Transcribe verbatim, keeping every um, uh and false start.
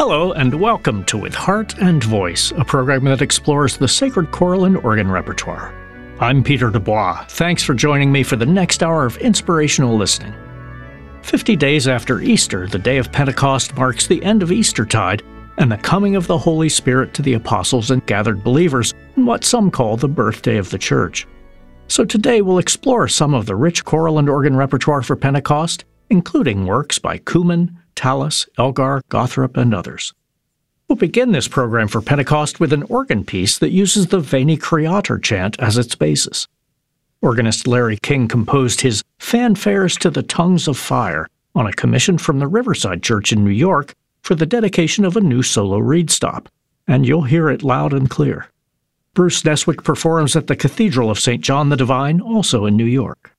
Hello and welcome to With Heart and Voice, a program that explores the sacred choral and organ repertoire. I'm Peter Dubois. Thanks for joining me for the next hour of inspirational listening. Fifty days after Easter, the day of Pentecost marks the end of Eastertide and the coming of the Holy Spirit to the apostles and gathered believers in what some call the birthday of the Church. So today we'll explore some of the rich choral and organ repertoire for Pentecost, including works by Cumin, Tallis, Elgar, Gothrop, and others. We'll begin this program for Pentecost with an organ piece that uses the Veni Creator chant as its basis. Organist Larry King composed his Fanfares to the Tongues of Fire on a commission from the Riverside Church in New York for the dedication of a new solo reed stop, and you'll hear it loud and clear. Bruce Neswick performs at the Cathedral of Saint John the Divine, also in New York.